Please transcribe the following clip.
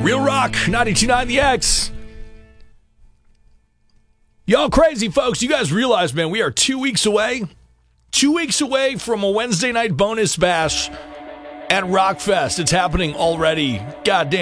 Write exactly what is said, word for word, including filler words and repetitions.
Real Rock, ninety-two point nine The X. Y'all crazy folks, you guys realize, man, we are two weeks away. Two weeks away from a Wednesday night bonus bash at Rockfest. It's happening already. God damn.